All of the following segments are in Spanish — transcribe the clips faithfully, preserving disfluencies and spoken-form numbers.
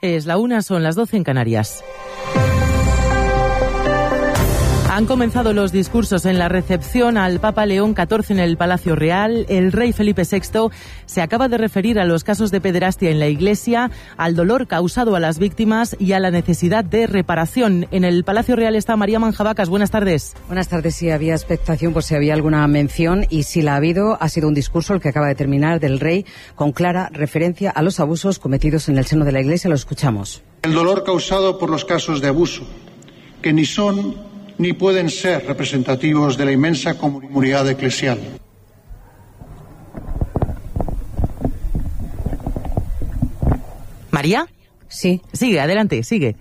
Es la una, son las doce en Canarias. Han comenzado los discursos en la recepción al Papa León catorce en el Palacio Real. El rey Felipe sexto se acaba de referir a los casos de pederastia en la Iglesia, al dolor causado a las víctimas y a la necesidad de reparación. En el Palacio Real está María Manjabacas. Buenas tardes. Buenas tardes. Sí, había expectación por si había alguna mención y si la ha habido, ha sido un discurso el que acaba de terminar del rey con clara referencia a los abusos cometidos en el seno de la Iglesia. Lo escuchamos. El dolor causado por los casos de abuso, que ni son ni pueden ser representativos de la inmensa comunidad eclesial. ¿María? Sí. Sigue, adelante, sigue.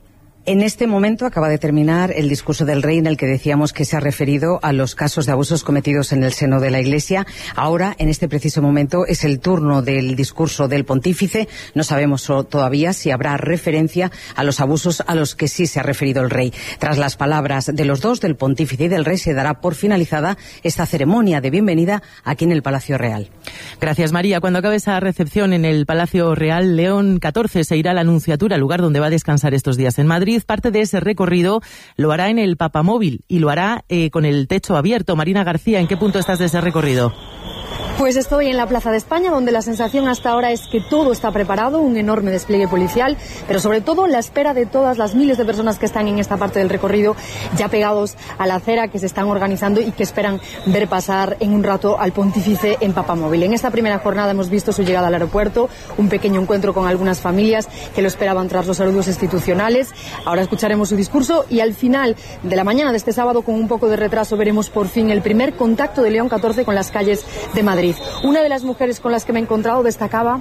En este momento acaba de terminar el discurso del rey en el que decíamos que se ha referido a los casos de abusos cometidos en el seno de la Iglesia. Ahora, en este preciso momento, es el turno del discurso del pontífice. No sabemos todavía si habrá referencia a los abusos a los que sí se ha referido el rey. Tras las palabras de los dos, del pontífice y del rey, se dará por finalizada esta ceremonia de bienvenida aquí en el Palacio Real. Gracias, María. Cuando acabe esa recepción en el Palacio Real, León catorce se irá a la Nunciatura, lugar donde va a descansar estos días en Madrid. Parte de ese recorrido lo hará en el Papamóvil y lo hará eh, con el techo abierto. Marina García, ¿en qué punto estás de ese recorrido? Pues estoy en la Plaza de España, donde la sensación hasta ahora es que todo está preparado, un enorme despliegue policial, pero sobre todo la espera de todas las miles de personas que están en esta parte del recorrido, ya pegados a la acera, que se están organizando y que esperan ver pasar en un rato al pontífice en Papamóvil. En esta primera jornada hemos visto su llegada al aeropuerto, un pequeño encuentro con algunas familias que lo esperaban tras los saludos institucionales. Ahora escucharemos su discurso y al final de la mañana de este sábado, con un poco de retraso, veremos por fin el primer contacto de León catorce con las calles de Madrid. Una de las mujeres con las que me he encontrado destacaba: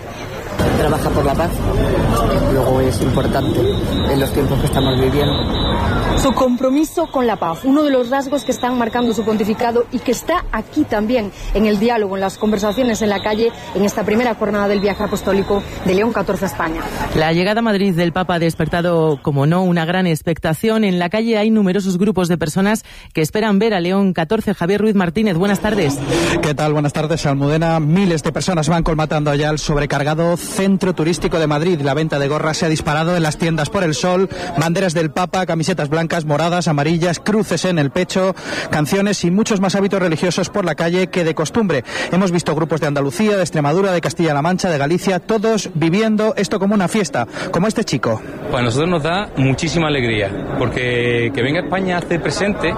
trabaja por la paz, luego es importante en los tiempos que estamos viviendo. Su compromiso con la paz, uno de los rasgos que están marcando su pontificado y que está aquí también en el diálogo, en las conversaciones en la calle, en esta primera jornada del viaje apostólico de León catorce a España. La llegada a Madrid del Papa ha despertado, como no, una gran expectación. En la calle hay numerosos grupos de personas que esperan ver a León catorce. Javier Ruiz Martínez, buenas tardes. ¿Qué tal? Buenas tardes, Almudena. Miles de personas van colmatando ya el sobrecargado Centro Turístico de Madrid. La venta de gorras se ha disparado en las tiendas por el sol, banderas del Papa, camisetas blancas, moradas, amarillas, cruces en el pecho, canciones y muchos más hábitos religiosos por la calle que de costumbre. Hemos visto grupos de Andalucía, de Extremadura, de Castilla-La Mancha, de Galicia, todos viviendo esto como una fiesta, como este chico. Pues a nosotros nos da muchísima alegría, porque que venga a España hace presente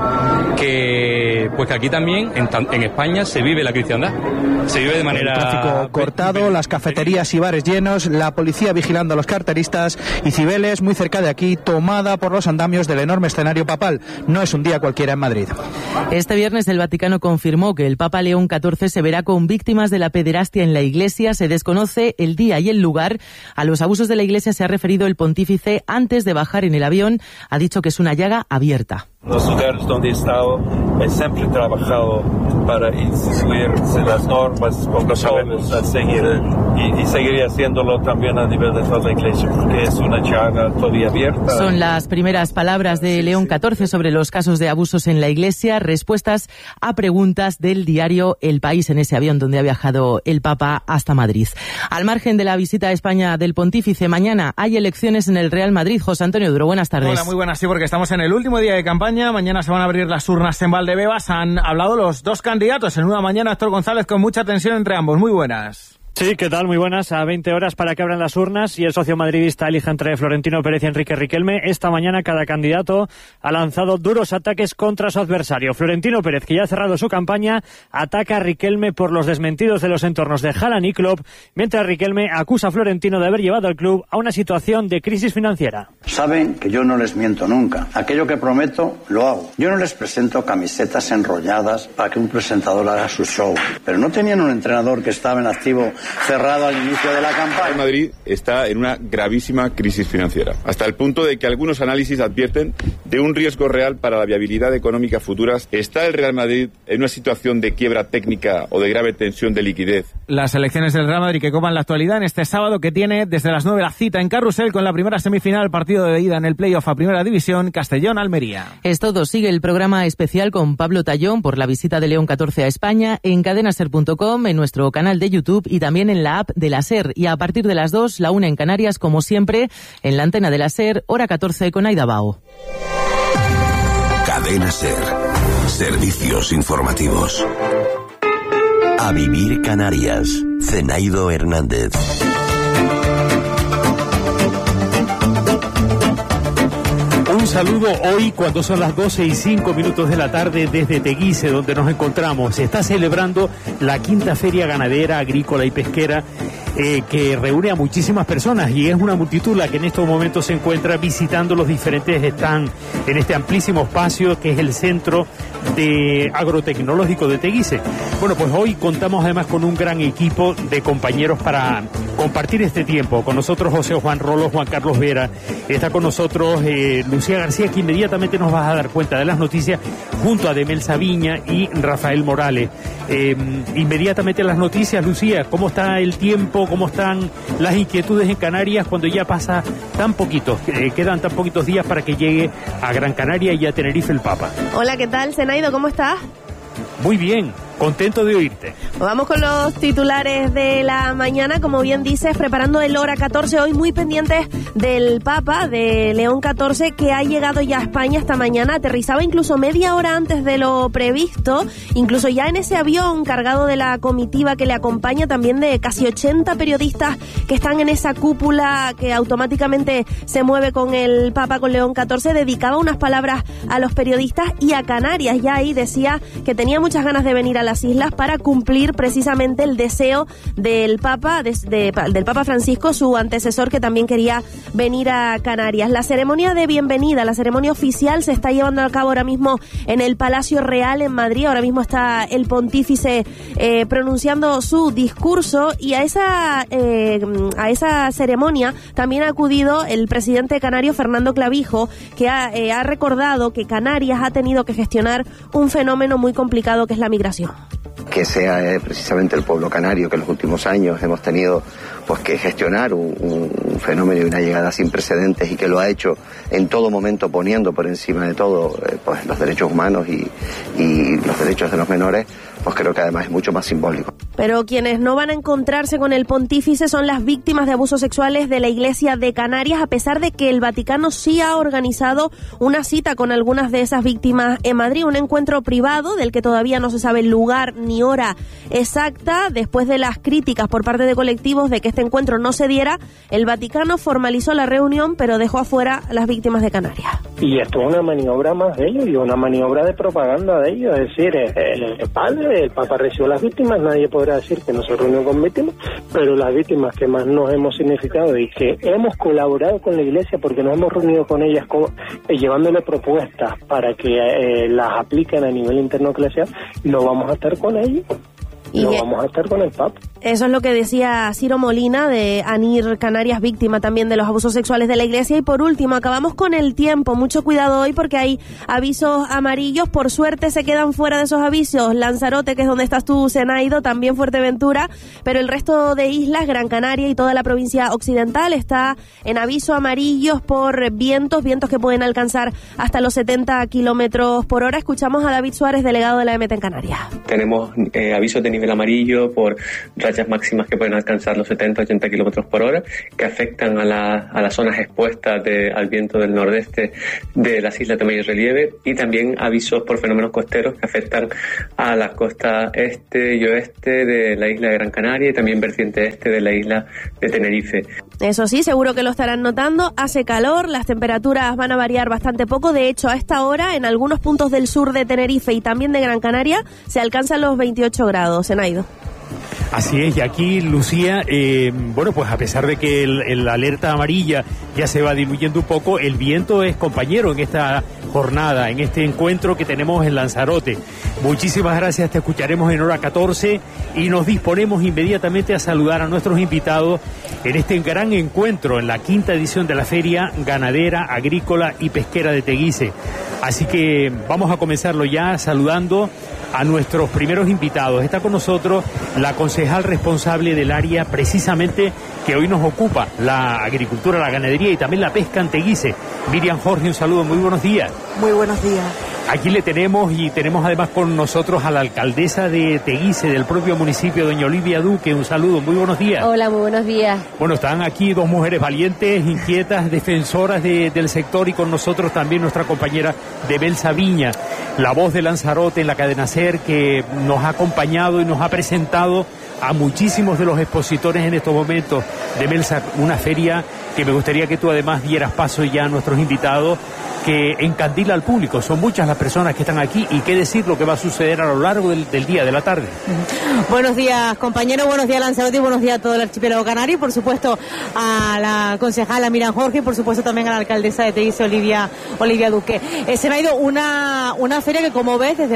que pues que aquí también, en, en España, se vive la cristiandad. Se vive de manera... El tráfico cortado, las cafeterías y bares llenos, la policía vigilando a los carteristas y Cibeles, muy cerca de aquí, tomada por los andamios del enorme escenario papal. No es un día cualquiera en Madrid. Este viernes el Vaticano confirmó que el Papa León catorce se verá con víctimas de la pederastia en la Iglesia. Se desconoce el día y el lugar. A los abusos de la Iglesia se ha referido el pontífice antes de bajar en el avión. Ha dicho que es una llaga abierta. Los lugares donde he estado, he siempre trabajado para instituir las normas como sabemos a seguir y, y seguiré haciéndolo también a nivel de toda la Iglesia, porque es una llaga todavía abierta. Son las primeras palabras de León catorce sobre los casos de abusos en la Iglesia, respuestas a preguntas del diario El País en ese avión donde ha viajado el Papa hasta Madrid. Al margen de la visita a España del pontífice, mañana hay elecciones en el Real Madrid. José Antonio Duro, buenas tardes. Hola, muy buenas, sí, porque estamos en el último día de campaña. Mañana se van a abrir las urnas en Valdebebas. Han hablado los dos candidatos en una mañana. Héctor González, con mucha tensión entre ambos. Muy buenas. Sí, ¿qué tal? Muy buenas. A veinte horas para que abran las urnas y el socio madridista elija entre Florentino Pérez y Enrique Riquelme. Esta mañana cada candidato ha lanzado duros ataques contra su adversario. Florentino Pérez, que ya ha cerrado su campaña, ataca a Riquelme por los desmentidos de los entornos de Haaland y Klopp, mientras Riquelme acusa a Florentino de haber llevado al club a una situación de crisis financiera. Saben que yo no les miento nunca. Aquello que prometo, lo hago. Yo no les presento camisetas enrolladas para que un presentador haga su show. Pero no tenían un entrenador que estaba en activo cerrado al inicio de la campaña. El Madrid está en una gravísima crisis financiera, hasta el punto de que algunos análisis advierten de un riesgo real para la viabilidad económica futura. ¿Está el Real Madrid en una situación de quiebra técnica o de grave tensión de liquidez? Las elecciones del Real Madrid que copan la actualidad en este sábado, que tiene desde las nueve la cita en Carrusel con la primera semifinal, partido de ida en el playoff a Primera División, Castellón-Almería. Es todo. Sigue el programa especial con Pablo Tallón por la visita de León catorce a España en cadenaser punto com, en nuestro canal de YouTube y también también en la app de la SER. Y a partir de las dos, la una en Canarias, como siempre, en la antena de la SER, hora catorce con Aida Bao. Cadena SER. Servicios informativos. A vivir Canarias. Zenaido Hernández. Un saludo hoy cuando son las doce y cinco minutos de la tarde desde Teguise, donde nos encontramos. Se está celebrando la quinta Feria Ganadera, Agrícola y Pesquera, eh, que reúne a muchísimas personas, y es una multitud la que en estos momentos se encuentra visitando los diferentes stands en este amplísimo espacio que es el Centro de Agrotecnológico de Teguise. Bueno, pues hoy contamos además con un gran equipo de compañeros para compartir este tiempo. Con nosotros José Juan Rolo, Juan Carlos Vera, está con nosotros eh, Lucía García, que inmediatamente nos va a dar cuenta de las noticias, junto a Demel Sabiña y Rafael Morales. Eh, inmediatamente las noticias, Lucía, ¿cómo está el tiempo? ¿Cómo están las inquietudes en Canarias cuando ya pasa tan poquito, eh, quedan tan poquitos días para que llegue a Gran Canaria y a Tenerife el Papa? Hola, ¿qué tal, Zenaido? ¿Cómo estás? Muy bien, contento de oírte. Vamos con los titulares de la mañana, como bien dices, preparando el hora catorce, hoy muy pendientes del Papa, de León catorce, que ha llegado ya a España esta mañana, aterrizaba incluso media hora antes de lo previsto, incluso ya en ese avión cargado de la comitiva que le acompaña, también de casi ochenta periodistas que están en esa cúpula que automáticamente se mueve con el Papa, con León catorce, dedicaba unas palabras a los periodistas y a Canarias, ya ahí decía que tenía muchas ganas de venir a las islas para cumplir precisamente el deseo del Papa, de, de, del Papa Francisco, su antecesor, que también quería venir a Canarias. La ceremonia de bienvenida, la ceremonia oficial, se está llevando a cabo ahora mismo en el Palacio Real en Madrid. Ahora mismo está el pontífice eh, pronunciando su discurso, y a esa eh, a esa ceremonia también ha acudido el presidente canario Fernando Clavijo, que ha, eh, ha recordado que Canarias ha tenido que gestionar un fenómeno muy complicado que es la migración. Que sea eh, precisamente el pueblo canario que en los últimos años hemos tenido pues que gestionar un, un fenómeno y una llegada sin precedentes, y que lo ha hecho en todo momento poniendo por encima de todo eh, pues los derechos humanos y, y los derechos de los menores, pues creo que además es mucho más simbólico. Pero quienes no van a encontrarse con el pontífice son las víctimas de abusos sexuales de la Iglesia de Canarias, a pesar de que el Vaticano sí ha organizado una cita con algunas de esas víctimas en Madrid, un encuentro privado del que todavía no se sabe el lugar ni hora exacta. Después de las críticas por parte de colectivos de que este encuentro no se diera, el Vaticano formalizó la reunión, pero dejó afuera a las víctimas de Canarias. Y esto es una maniobra más de ellos, y una maniobra de propaganda de ellos, es decir, el, el padre, el Papa recibió a las vícmas, nadie podrá decir que no se reunió con víctimas, pero las víctimas que más nos hemos significado y que hemos colaborado con la Iglesia, porque nos hemos reunido con ellas con, eh, llevándole propuestas para que eh, las apliquen a nivel interno eclesial, no vamos a estar con ellos. No y vamos a estar con el Papa. Eso es lo que decía Ciro Molina, de ANIR Canarias, víctima también de los abusos sexuales de la Iglesia. Y por último, acabamos con el tiempo. Mucho cuidado hoy porque hay avisos amarillos. Por suerte se quedan fuera de esos avisos Lanzarote, que es donde estás tú, Zenaido, también Fuerteventura, pero el resto de islas, Gran Canaria y toda la provincia occidental, está en aviso amarillos por vientos, vientos que pueden alcanzar hasta los setenta kilómetros por hora. Escuchamos a David Suárez, delegado de la E M T en Canarias. Tenemos eh, avisos de nivel amarillo por rachas máximas que pueden alcanzar los setenta a ochenta kilómetros por hora, que afectan a, la, a las zonas expuestas de, al viento del nordeste de las islas de mayor relieve, y también avisos por fenómenos costeros que afectan a la costa este y oeste de la isla de Gran Canaria y también vertiente este de la isla de Tenerife. Eso sí, seguro que lo estarán notando, hace calor, las temperaturas van a variar bastante poco. De hecho, a esta hora, en algunos puntos del sur de Tenerife y también de Gran Canaria, se alcanzan los veintiocho grados. Zenaido. Así es, y aquí, Lucía, eh, bueno, pues a pesar de que el, el alerta amarilla ya se va diluyendo un poco, el viento es compañero en esta jornada, en este encuentro que tenemos en Lanzarote. Muchísimas gracias, te escucharemos en hora catorce y nos disponemos inmediatamente a saludar a nuestros invitados en este gran encuentro, en la quinta edición de la Feria Ganadera, Agrícola y Pesquera de Teguise. Así que vamos a comenzarlo ya saludando a nuestros primeros invitados. Está con nosotros la concejal responsable del área precisamente que hoy nos ocupa, la agricultura, la ganadería y también la pesca en Teguise. Miriam Jorge, un saludo, muy buenos días. Muy buenos días. Aquí le tenemos y tenemos además con nosotros a la alcaldesa de Teguise, del propio municipio, doña Olivia Duque. Un saludo, muy buenos días. Hola, muy buenos días. Bueno, están aquí dos mujeres valientes, inquietas, defensoras de, del sector, y con nosotros también nuestra compañera Demelsa Viña, la voz de Lanzarote en la cadena SER, que nos ha acompañado y nos ha presentado a muchísimos de los expositores en estos momentos. Demelsa, una feria que me gustaría que tú además dieras paso ya a nuestros invitados, que encandila al público. Son muchas las personas que están aquí, y qué decir lo que va a suceder a lo largo del, del día, de la tarde. Buenos días, compañeros, buenos días, Lanzarote, y buenos días a todo el archipiélago canario, y por supuesto a la concejala Miriam Jorge, y por supuesto también a la alcaldesa de Teguise, Olivia, Olivia Duque. Eh, se me ha ido una, una feria que, como ves, desde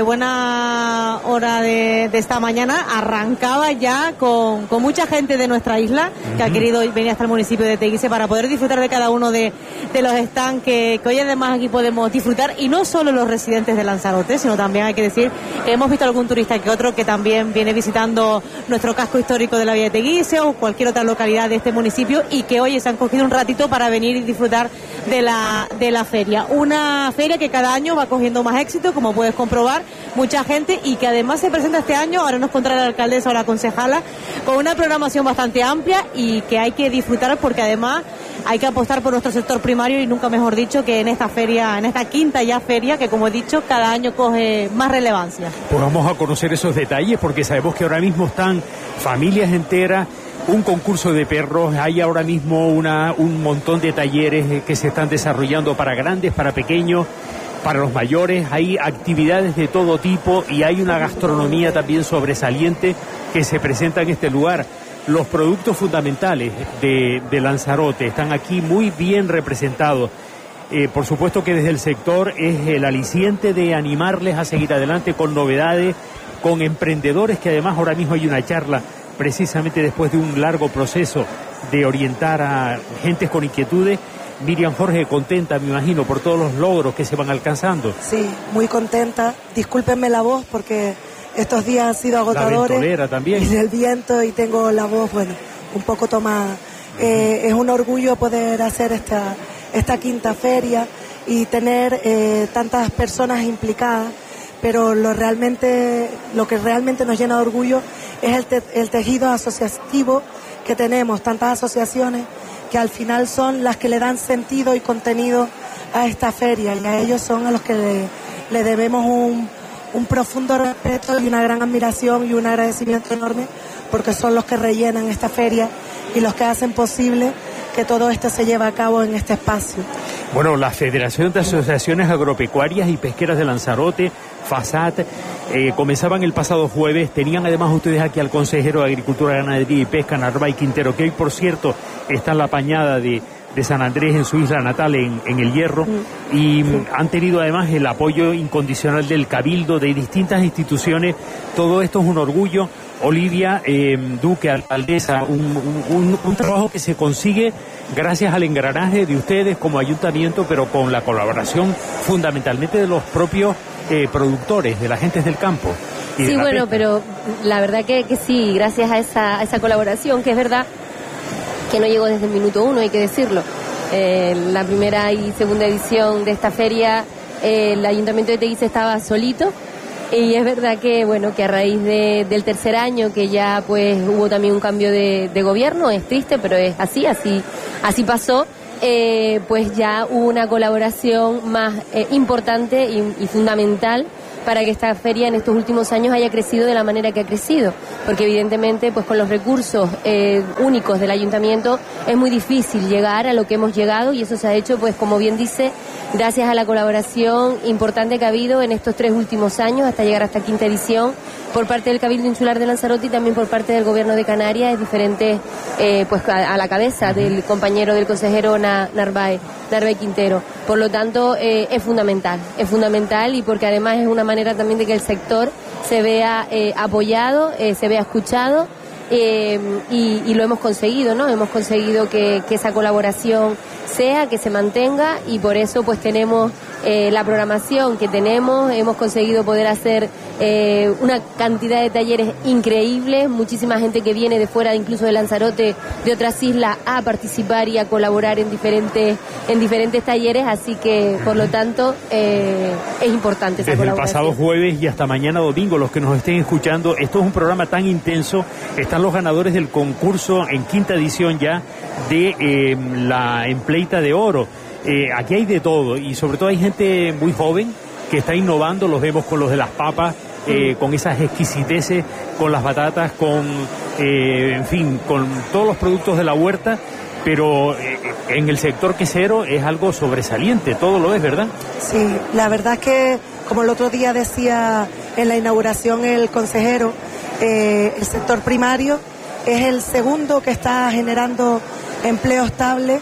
buena hora de, de esta mañana arrancaba ya con, con mucha gente de nuestra isla, que uh-huh. ha querido venir hasta el municipio de Teguise para poder disfrutar de cada uno de, de los stands que, que hoy además aquí podemos disfrutar, y no solo los residentes de Lanzarote, sino también hay que decir que hemos visto algún turista que otro que también viene visitando nuestro casco histórico de la Villa de Teguise o cualquier otra localidad de este municipio, y que hoy se han cogido un ratito para venir y disfrutar de la, de la feria. Una feria que cada año va cogiendo más éxito, como puedes comprobar, mucha gente, y que además se presenta este año, ahora nos contará la alcaldesa o la concejala, con una programación bastante amplia y que hay que disfrutar, porque además hay que apostar por nuestro sector primario, y nunca mejor dicho que en esta feria, en esta quinta ya feria, que como he dicho, cada año coge más relevancia. Pues vamos a conocer esos detalles, porque sabemos que ahora mismo están familias enteras, un concurso de perros, hay ahora mismo una, un montón de talleres que se están desarrollando para grandes, para pequeños, para los mayores, hay actividades de todo tipo, y hay una gastronomía también sobresaliente que se presenta en este lugar. Los productos fundamentales de, de Lanzarote están aquí muy bien representados. Eh, por supuesto que desde el sector es el aliciente de animarles a seguir adelante con novedades, con emprendedores, que además ahora mismo hay una charla precisamente después de un largo proceso de orientar a gentes con inquietudes. Miriam Jorge, contenta, me imagino, por todos los logros que se van alcanzando. Sí, muy contenta. Discúlpenme la voz porque estos días han sido agotadores. La ventolera también. Y del viento, y tengo la voz, bueno, un poco tomada. Uh-huh. Eh, es un orgullo poder hacer esta, esta quinta feria y tener eh, tantas personas implicadas, pero lo realmente, lo que realmente nos llena de orgullo es el, te, el tejido asociativo que tenemos, tantas asociaciones que al final son las que le dan sentido y contenido a esta feria, y a ellos son a los que le, le debemos un, un profundo respeto y una gran admiración y un agradecimiento enorme, porque son los que rellenan esta feria y los que hacen posible que todo esto se lleve a cabo en este espacio. Bueno, la Federación de Asociaciones Agropecuarias y Pesqueras de Lanzarote, FASAT, eh, comenzaban el pasado jueves. Tenían además ustedes aquí al consejero de Agricultura, Ganadería y Pesca, Narbay Quintero, que hoy, por cierto, está en la Pañada de, de San Andrés, en su isla natal, en, en El Hierro, mm. y sí. han tenido además el apoyo incondicional del Cabildo, de distintas instituciones. Todo esto es un orgullo. Olivia eh, Duque, alcaldesa, un, un, un trabajo que se consigue gracias al engranaje de ustedes como ayuntamiento, pero con la colaboración fundamentalmente de los propios eh, productores, de la gente del campo. Sí, bueno, pesca. Pero la verdad que, que sí, gracias a esa, a esa colaboración, que es verdad que no llegó desde el minuto uno, hay que decirlo. Eh, la primera y segunda edición de esta feria, eh, el Ayuntamiento de Teguise estaba solito. Y es verdad que, bueno, que a raíz de, del tercer año, que ya pues hubo también un cambio de, de gobierno, es triste, pero es así, así, así pasó, eh, pues ya hubo una colaboración más eh, importante y, y fundamental para que esta feria en estos últimos años haya crecido de la manera que ha crecido, porque evidentemente pues con los recursos eh, únicos del ayuntamiento es muy difícil llegar a lo que hemos llegado, y eso se ha hecho, pues como bien dice, gracias a la colaboración importante que ha habido en estos tres últimos años hasta llegar a esta quinta edición por parte del Cabildo Insular de Lanzarote y también por parte del Gobierno de Canarias, es diferente, eh, pues a, a la cabeza del compañero del consejero Na, Narbay, Narbay Quintero. Por lo tanto, eh, es fundamental, es fundamental, y porque además es una manera también de que el sector se vea eh, apoyado, eh, se vea escuchado, eh, y, y lo hemos conseguido, ¿no? Hemos conseguido que, que esa colaboración sea, que se mantenga, y por eso pues tenemos eh, la programación que tenemos, hemos conseguido poder hacer eh, una cantidad de talleres increíbles, muchísima gente que viene de fuera, incluso de Lanzarote, de otras islas, a participar y a colaborar en diferentes en diferentes talleres, así que por lo tanto eh, es importante esa Desde el colaboración. pasado jueves y hasta mañana domingo, los que nos estén escuchando, esto es un programa tan intenso. Están los ganadores del concurso en quinta edición ya de eh, la empleita de oro. Eh, aquí hay de todo, y sobre todo hay gente muy joven que está innovando. Los vemos con los de las papas, eh, con esas exquisiteces, con las batatas, con, eh, en fin, con todos los productos de la huerta, pero eh, en el sector quesero es algo sobresaliente, todo lo es, ¿verdad? Sí, la verdad es que, como el otro día decía en la inauguración el consejero, eh, el sector primario es el segundo que está generando empleo estable,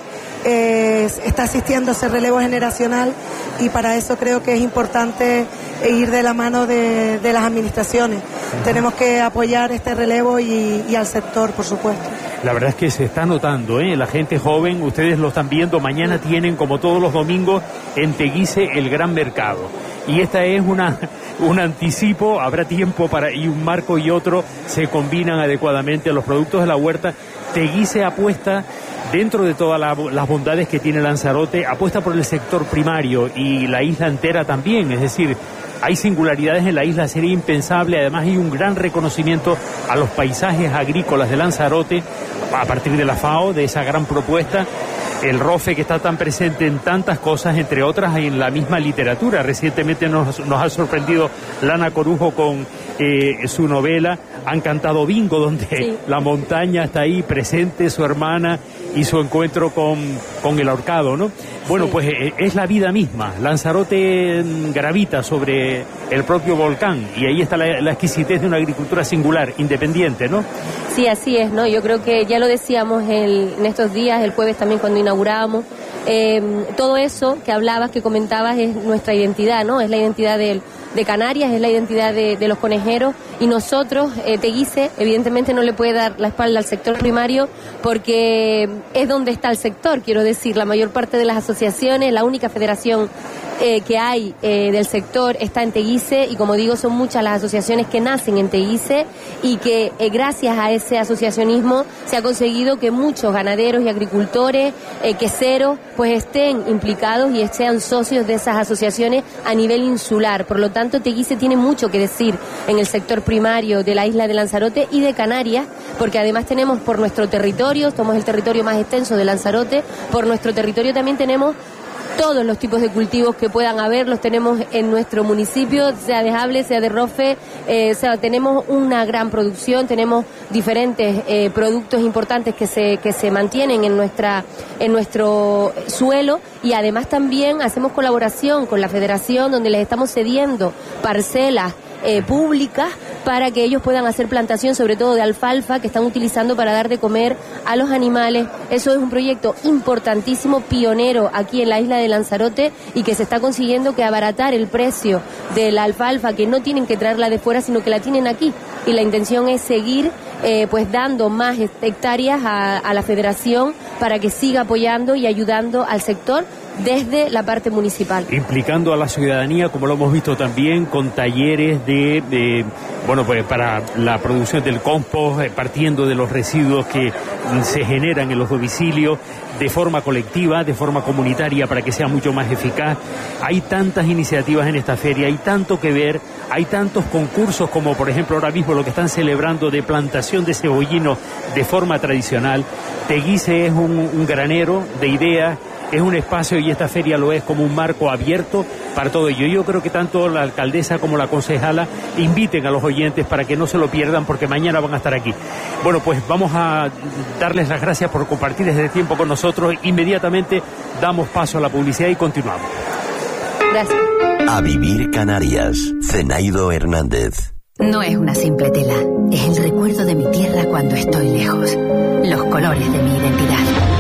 eh, está asistiendo a ese relevo generacional, y para eso creo que es importante ir de la mano de, de las administraciones. Tenemos que apoyar este relevo y, y al sector, por supuesto. La verdad es que se está notando, ¿eh? La gente joven, ustedes lo están viendo, mañana tienen, como todos los domingos, en Teguise el gran mercado. Y esta es una un anticipo, habrá tiempo para, y un marco y otro se combinan adecuadamente. Los productos de la huerta. Teguise apuesta, dentro de todas la, las bondades que tiene Lanzarote, apuesta por el sector primario y la isla entera también, es decir, hay singularidades en la isla, sería impensable. Además hay un gran reconocimiento a los paisajes agrícolas de Lanzarote a partir de la FAO, de esa gran propuesta. El ROFE, que está tan presente en tantas cosas, entre otras en la misma literatura. Recientemente nos, nos ha sorprendido Lana Corujo con eh, su novela Han cantado bingo, donde sí. La montaña está ahí presente, su hermana y su encuentro con, con el ahorcado, ¿no? Bueno, sí. Pues eh, es la vida misma. Lanzarote gravita sobre el propio volcán, y ahí está la, la exquisitez de una agricultura singular, independiente, ¿no? Sí, así es, ¿no? Yo creo que ya lo decíamos el, en estos días, el jueves también cuando inauguramos, eh, todo eso que hablabas, que comentabas, es nuestra identidad, ¿no? Es la identidad del de Canarias, es la identidad de, de los conejeros, y nosotros, eh, Teguise, evidentemente no le puede dar la espalda al sector primario porque es donde está el sector, quiero decir, la mayor parte de las asociaciones, la única federación eh, que hay eh, del sector está en Teguise, y como digo, son muchas las asociaciones que nacen en Teguise, y que eh, gracias a ese asociacionismo se ha conseguido que muchos ganaderos y agricultores, eh, queseros, pues estén implicados y sean socios de esas asociaciones a nivel insular. Por lo tanto, Teguise tiene mucho que decir en el sector primario de la isla de Lanzarote y de Canarias, porque además tenemos por nuestro territorio, somos el territorio más extenso de Lanzarote, por nuestro territorio también tenemos todos los tipos de cultivos que puedan haber, los tenemos en nuestro municipio, sea de Jable, sea de Rofe, eh, o sea, tenemos una gran producción, tenemos diferentes eh, productos importantes que se que se mantienen en nuestra en nuestro suelo, y además también hacemos colaboración con la Federación, donde les estamos cediendo parcelas eh, públicas para que ellos puedan hacer plantación, sobre todo de alfalfa, que están utilizando para dar de comer a los animales. Eso es un proyecto importantísimo, pionero aquí en la isla de Lanzarote, y que se está consiguiendo que abaratar el precio de la alfalfa, que no tienen que traerla de fuera, sino que la tienen aquí. Y la intención es seguir eh, pues dando más hectáreas a, a la Federación para que siga apoyando y ayudando al sector desde la parte municipal. Implicando a la ciudadanía, como lo hemos visto también, con talleres de, de bueno, pues para la producción del compost, eh, partiendo de los residuos que se generan en los domicilios, de forma colectiva, de forma comunitaria, para que sea mucho más eficaz. Hay tantas iniciativas en esta feria, hay tanto que ver, hay tantos concursos como por ejemplo ahora mismo lo que están celebrando de plantación de cebollino de forma tradicional. Teguise es un, un granero de ideas, es un espacio, y esta feria lo es, como un marco abierto para todo ello. Yo creo que tanto la alcaldesa como la concejala inviten a los oyentes para que no se lo pierdan, porque mañana van a estar aquí. Bueno, pues vamos a darles las gracias por compartir este tiempo con nosotros. Inmediatamente damos paso a la publicidad y continuamos. Gracias. A vivir Canarias, Zenaido Hernández. No es una simple tela, es el recuerdo de mi tierra cuando estoy lejos, los colores de mi identidad. Es un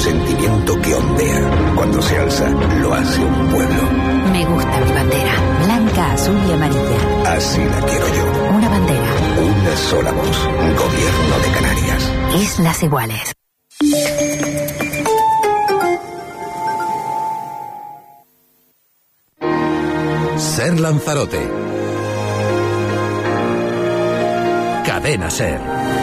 sentimiento que ondea. Cuando se alza, lo hace un pueblo. Me gusta mi bandera, blanca, azul y amarilla. Así la quiero yo. Una bandera. Una sola voz. Gobierno de Canarias. Islas Iguales. Ser Lanzarote. Cadena Ser.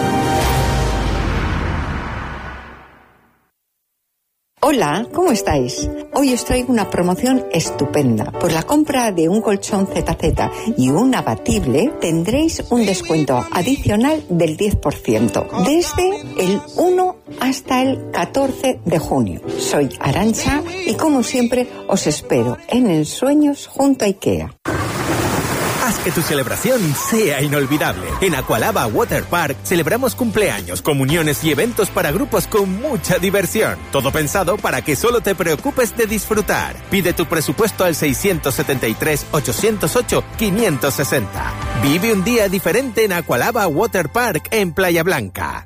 Hola, ¿cómo estáis? Hoy os traigo una promoción estupenda. Por la compra de un colchón Z Z y un abatible tendréis un descuento adicional del diez por ciento desde el uno hasta el catorce de junio. Soy Arantxa y como siempre os espero en Ensueños junto a IKEA. Haz que tu celebración sea inolvidable. En Aqualaba Water Park celebramos cumpleaños, comuniones y eventos para grupos con mucha diversión. Todo pensado para que solo te preocupes de disfrutar. Pide tu presupuesto al seiscientos setenta y tres, ochocientos ocho, quinientos sesenta. Vive un día diferente en Aqualaba Water Park en Playa Blanca.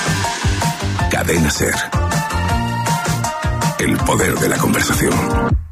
Cadena Ser. El poder de la conversación.